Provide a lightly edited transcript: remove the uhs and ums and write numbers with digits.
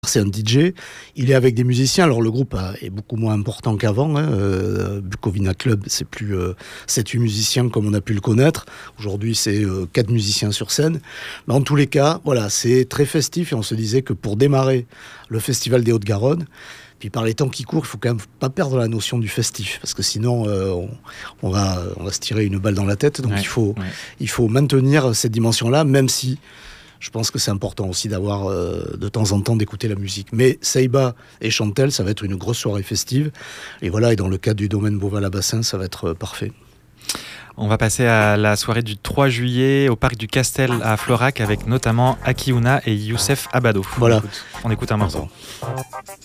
C'est un DJ, il est avec des musiciens, alors le groupe est beaucoup moins important qu'avant, Bukovina Club, c'est plus 7-8 musiciens comme on a pu le connaître, aujourd'hui c'est 4 musiciens sur scène, mais en tous les cas, voilà, c'est très festif et on se disait que pour démarrer le Festival des Hautes-Garonnes, puis par les temps qui courent, il faut quand même pas perdre la notion du festif, parce que sinon on va se tirer une balle dans la tête, donc il faut maintenir cette dimension-là, même si je pense que c'est important aussi d'avoir de temps en temps d'écouter la musique. Mais Seiba et Chantelle, ça va être une grosse soirée festive. Et voilà, et dans le cadre du domaine Beauval-à-Bassin, ça va être parfait. On va passer à la soirée du 3 juillet au parc du Castel à Florac avec notamment Akiuna et Youssef Abado. Voilà. On écoute un morceau.